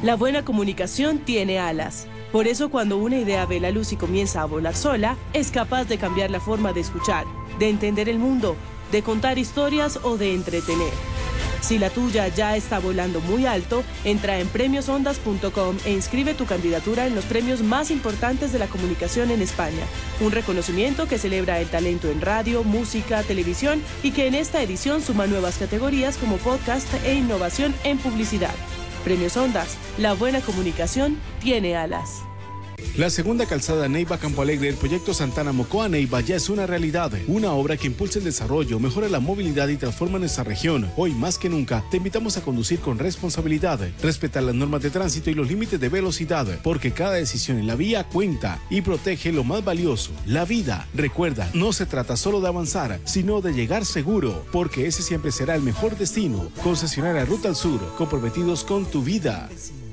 La buena comunicación tiene alas. Por eso cuando una idea ve la luz y comienza a volar sola, es capaz de cambiar la forma de escuchar, de entender el mundo, de contar historias o de entretener. Si la tuya ya está volando muy alto, entra en premiosondas.com e inscribe tu candidatura en los premios más importantes de la comunicación en España. Un reconocimiento que celebra el talento en radio, música, televisión y que en esta edición suma nuevas categorías como podcast e innovación en publicidad. Premios Ondas, la buena comunicación tiene alas. La segunda calzada Neiva-Campo Alegre del proyecto Santana Mocoa-Neiva ya es una realidad. Una obra que impulsa el desarrollo, mejora la movilidad y transforma nuestra región. Hoy más que nunca te invitamos a conducir con responsabilidad, respetar las normas de tránsito y los límites de velocidad, porque cada decisión en la vía cuenta y protege lo más valioso, la vida. Recuerda, no se trata solo de avanzar, sino de llegar seguro, porque ese siempre será el mejor destino. Concesionaria Ruta al Sur, comprometidos con tu vida.